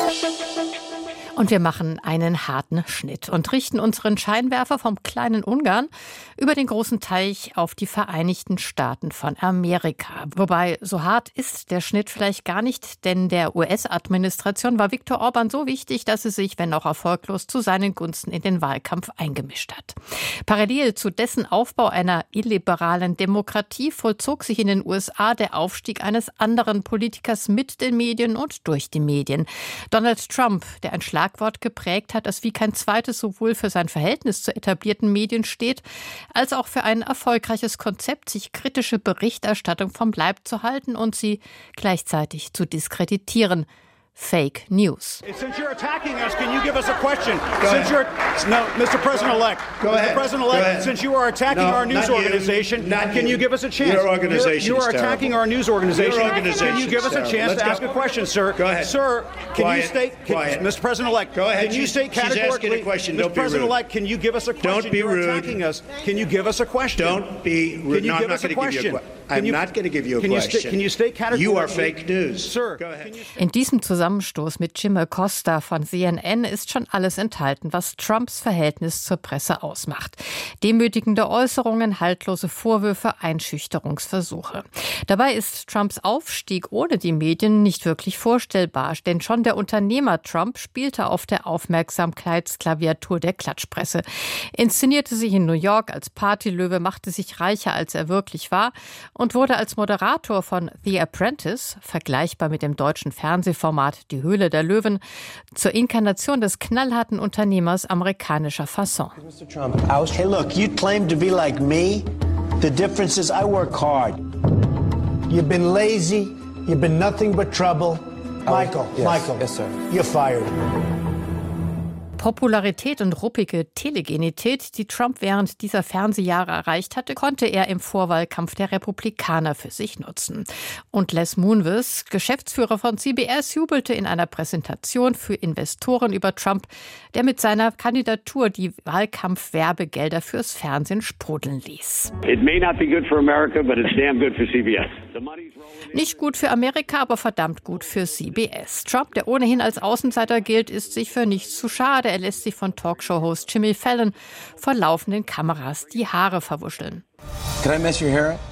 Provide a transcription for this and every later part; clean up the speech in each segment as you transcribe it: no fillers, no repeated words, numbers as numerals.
Und wir machen einen harten Schnitt und richten unseren Scheinwerfer vom kleinen Ungarn über den großen Teich auf die Vereinigten Staaten von Amerika. Wobei, so hart ist der Schnitt vielleicht gar nicht, denn der US-Administration war Viktor Orbán so wichtig, dass sie sich, wenn auch erfolglos, zu seinen Gunsten in den Wahlkampf eingemischt hat. Parallel zu dessen Aufbau einer illiberalen Demokratie vollzog sich in den USA der Aufstieg eines anderen Politikers mit den Medien und durch die Medien. Donald Trump, der ein Schlagwort geprägt hat, das wie kein zweites sowohl für sein Verhältnis zu etablierten Medien steht, als auch für ein erfolgreiches Konzept, sich kritische Berichterstattung vom Leib zu halten und sie gleichzeitig zu diskreditieren. Fake News. Since you're attacking us, can you give us a question? Mr. President-elect. Mr. President-elect, since you are attacking our news organization, can you give us a chance? Your organization You are attacking our news organization. Can you give us a chance to ask a question, sir? Go ahead. Sir, can you state, Mr. President-elect, go ahead. Can you state categorically, She's asking a question. Don't Mr. be rude. President-elect, can you give us a question? Don't be You're rude. attacking us. Can you give us a question? Don't be rude. Can you No, give I'm not us a going to give you a question? question. I'm not going to give you a question. Can you state categorically? You are fake news. Sir, Go ahead. In diesem Zusammenstoß mit Jim Acosta von CNN ist schon alles enthalten, was Trumps Verhältnis zur Presse ausmacht. Demütigende Äußerungen, haltlose Vorwürfe, Einschüchterungsversuche. Dabei ist Trumps Aufstieg ohne die Medien nicht wirklich vorstellbar, denn schon der Unternehmer Trump spielte auf der Aufmerksamkeitsklaviatur der Klatschpresse. Inszenierte sich in New York als Partylöwe, machte sich reicher, als er wirklich war und wurde als Moderator von The Apprentice, vergleichbar mit dem deutschen Fernsehformat Die Höhle der Löwen, zur Inkarnation des knallharten Unternehmers amerikanischer Fasson. Mr. Trump, hey, look, you claim to be like me. The difference is I work hard. You've been lazy. You've been nothing but trouble. Michael, Yes, sir. You're fired. Popularität und ruppige Telegenität, die Trump während dieser Fernsehjahre erreicht hatte, konnte er im Vorwahlkampf der Republikaner für sich nutzen. Und Les Moonves, Geschäftsführer von CBS, jubelte in einer Präsentation für Investoren über Trump, der mit seiner Kandidatur die Wahlkampfwerbegelder fürs Fernsehen sprudeln ließ. It may not be good for America, but it's damn good for CBS. Nicht gut für Amerika, aber verdammt gut für CBS. Trump, der ohnehin als Außenseiter gilt, ist sich für nichts zu schade. Er lässt sich von Talkshow-Host Jimmy Fallon vor laufenden Kameras die Haare verwuscheln. Can I mess your hair up?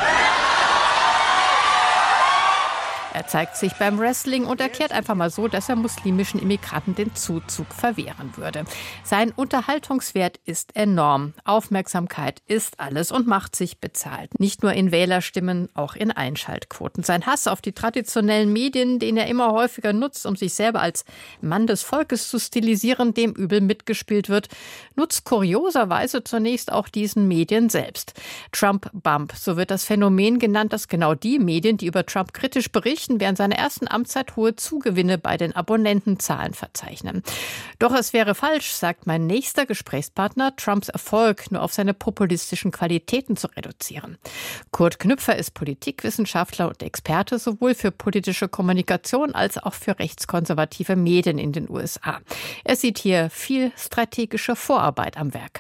Er zeigt sich beim Wrestling und erklärt einfach mal so, dass er muslimischen Immigranten den Zuzug verwehren würde. Sein Unterhaltungswert ist enorm. Aufmerksamkeit ist alles und macht sich bezahlt. Nicht nur in Wählerstimmen, auch in Einschaltquoten. Sein Hass auf die traditionellen Medien, den er immer häufiger nutzt, um sich selber als Mann des Volkes zu stilisieren, dem übel mitgespielt wird, nutzt kurioserweise zunächst auch diesen Medien selbst. Trump-Bump, so wird das Phänomen genannt, dass genau die Medien, die über Trump kritisch berichten, während seiner ersten Amtszeit hohe Zugewinne bei den Abonnentenzahlen verzeichnen. Doch es wäre falsch, sagt mein nächster Gesprächspartner, Trumps Erfolg nur auf seine populistischen Qualitäten zu reduzieren. Kurt Knüpfer ist Politikwissenschaftler und Experte sowohl für politische Kommunikation als auch für rechtskonservative Medien in den USA. Er sieht hier viel strategische Vorarbeit am Werk.